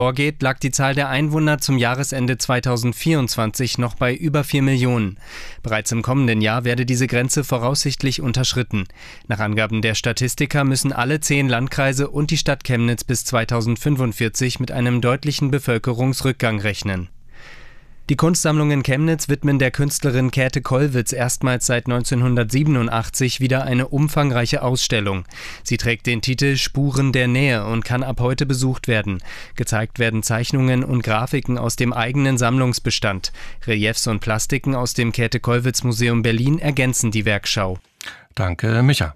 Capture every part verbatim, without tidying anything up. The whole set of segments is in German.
vorgeht, lag die Zahl der Einwohner zum Jahresende zweitausendvierundzwanzig noch bei über vier Millionen. Bereits im kommenden Jahr werde diese Grenze voraussichtlich unterschritten. Nach Angaben der Statistiker müssen alle zehn Landkreise und die Stadt Chemnitz bis zweitausendfünfundvierzig mit einem deutlichen Bevölkerungsrückgang rechnen. Die Kunstsammlung in Chemnitz widmen der Künstlerin Käthe Kollwitz erstmals seit neunzehnhundertsiebenundachtzig wieder eine umfangreiche Ausstellung. Sie trägt den Titel Spuren der Nähe und kann ab heute besucht werden. Gezeigt werden Zeichnungen und Grafiken aus dem eigenen Sammlungsbestand. Reliefs und Plastiken aus dem Käthe Kollwitz Museum Berlin ergänzen die Werkschau. Danke, Micha.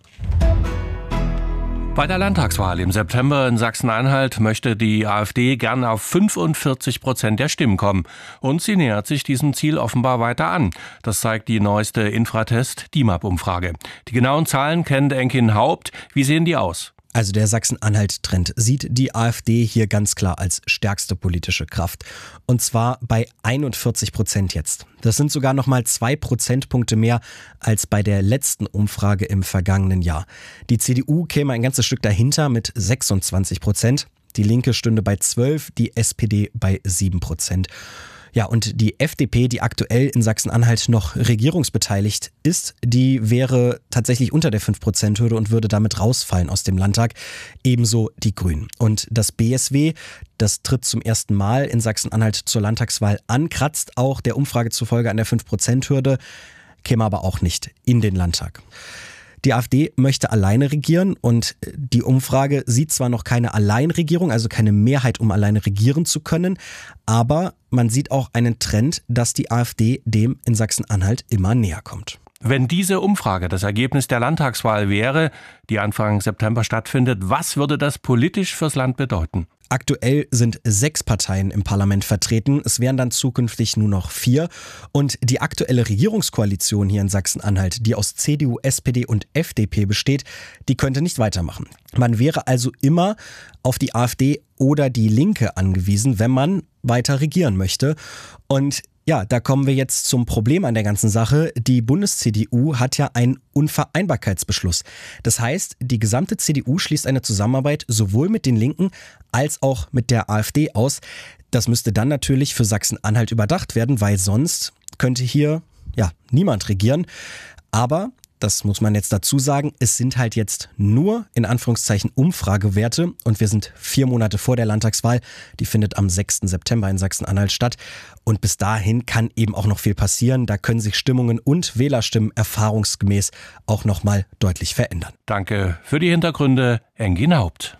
Bei der Landtagswahl im September in Sachsen-Anhalt möchte die AfD gern auf fünfundvierzig Prozent der Stimmen kommen. Und sie nähert sich diesem Ziel offenbar weiter an. Das zeigt die neueste Infratest-D I M A P-Umfrage. Die genauen Zahlen kennt Enkin Haupt. Wie sehen die aus? Also der Sachsen-Anhalt-Trend sieht die AfD hier ganz klar als stärkste politische Kraft. Und zwar bei einundvierzig Prozent jetzt. Das sind sogar noch mal zwei Prozentpunkte mehr als bei der letzten Umfrage im vergangenen Jahr. Die C D U käme ein ganzes Stück dahinter mit sechsundzwanzig Prozent. Die Linke stünde bei zwölf, die S P D bei sieben Prozent. Ja, und die F D P, die aktuell in Sachsen-Anhalt noch regierungsbeteiligt ist, die wäre tatsächlich unter der fünf Prozent Hürde und würde damit rausfallen aus dem Landtag. Ebenso die Grünen. Und das B S W, das tritt zum ersten Mal in Sachsen-Anhalt zur Landtagswahl an, kratzt auch der Umfrage zufolge an der fünf Prozent Hürde, käme aber auch nicht in den Landtag. Die AfD möchte alleine regieren und die Umfrage sieht zwar noch keine Alleinregierung, also keine Mehrheit, um alleine regieren zu können, aber man sieht auch einen Trend, dass die AfD dem in Sachsen-Anhalt immer näher kommt. Wenn diese Umfrage das Ergebnis der Landtagswahl wäre, die Anfang September stattfindet, was würde das politisch fürs Land bedeuten? Aktuell sind sechs Parteien im Parlament vertreten. Es wären dann zukünftig nur noch vier. Und die aktuelle Regierungskoalition hier in Sachsen-Anhalt, die aus C D U, S P D und F D P besteht, die könnte nicht weitermachen. Man wäre also immer auf die AfD oder die Linke angewiesen, wenn man weiter regieren möchte. Und ja, da kommen wir jetzt zum Problem an der ganzen Sache. Die Bundes-C D U hat ja einen Unvereinbarkeitsbeschluss. Das heißt, die gesamte C D U schließt eine Zusammenarbeit sowohl mit den Linken als auch mit der AfD aus. Das müsste dann natürlich für Sachsen-Anhalt überdacht werden, weil sonst könnte hier ja niemand regieren. Aber das muss man jetzt dazu sagen, es sind halt jetzt nur in Anführungszeichen Umfragewerte und wir sind vier Monate vor der Landtagswahl. Die findet am sechsten September in Sachsen-Anhalt statt und bis dahin kann eben auch noch viel passieren. Da können sich Stimmungen und Wählerstimmen erfahrungsgemäß auch noch mal deutlich verändern. Danke für die Hintergründe, Engin Haupt.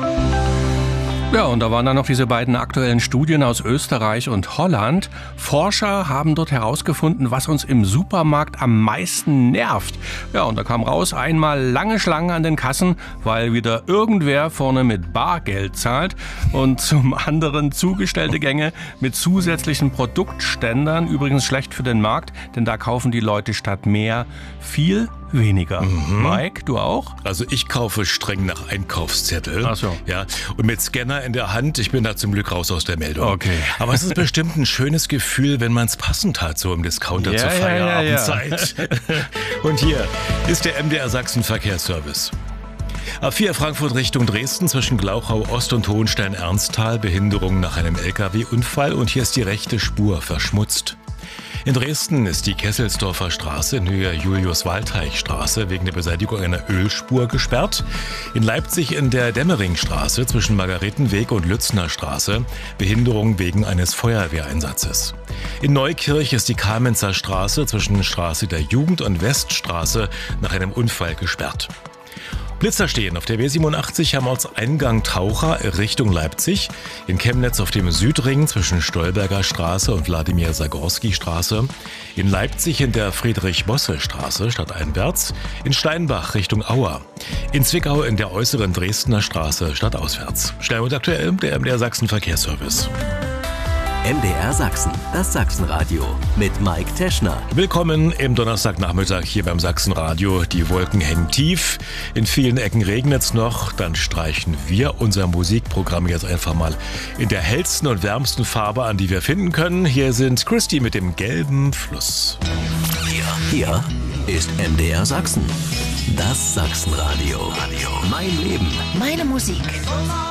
Ja, und da waren dann noch diese beiden aktuellen Studien aus Österreich und Holland. Forscher haben dort herausgefunden, was uns im Supermarkt am meisten nervt. Ja, und da kam raus, einmal lange Schlangen an den Kassen, weil wieder irgendwer vorne mit Bargeld zahlt. Und zum anderen zugestellte Gänge mit zusätzlichen Produktständern. Übrigens schlecht für den Markt, denn da kaufen die Leute statt mehr viel weniger. Mhm. Mike, du auch? Also ich kaufe streng nach Einkaufszettel. Ach so. Ja, und mit Scanner in der Hand. Ich bin da zum Glück raus aus der Meldung. Okay. Aber es ist bestimmt ein schönes Gefühl, wenn man es passend hat, so im Discounter ja, zur Feierabendzeit. Ja, ja, ja. Und hier ist der M D R Sachsen Verkehrsservice. A vier Frankfurt Richtung Dresden zwischen Glauchau Ost und Hohenstein-Ernsthal. Behinderung nach einem L K W-Unfall und hier ist die rechte Spur verschmutzt. In Dresden ist die Kesselsdorfer Straße in Höhe Julius-Waldteich-Straße wegen der Beseitigung einer Ölspur gesperrt. In Leipzig in der Dämmeringstraße zwischen Margaretenweg und Lützner Straße Behinderung wegen eines Feuerwehreinsatzes. In Neukirch ist die Kamenzer Straße zwischen Straße der Jugend und Weststraße nach einem Unfall gesperrt. Blitzer stehen auf der B siebenundachtzig am Ortseingang Taucher Richtung Leipzig, in Chemnitz auf dem Südring zwischen Stolberger Straße und Wladimir-Sagorski-Straße, in Leipzig in der Friedrich-Bosse-Straße stadteinwärts, in Steinbach Richtung Auer, in Zwickau in der äußeren Dresdner Straße stadtauswärts. Schnell und aktuell der M D R Sachsen Verkehrsservice. M D R Sachsen, das Sachsenradio mit Mike Teschner. Willkommen im Donnerstagnachmittag hier beim Sachsenradio. Die Wolken hängen tief, in vielen Ecken regnet es noch. Dann streichen wir unser Musikprogramm jetzt einfach mal in der hellsten und wärmsten Farbe an, die wir finden können. Hier sind Christy mit dem gelben Fluss. Hier, hier ist M D R Sachsen, das Sachsenradio. Mein Leben, meine Musik.